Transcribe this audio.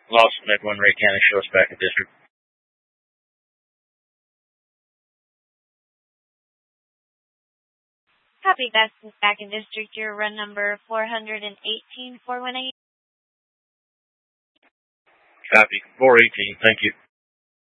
Lost Med 1 Ray County, show us back in district. Copy, that's back in district. Your run number 418-418. Copy, 418, thank you.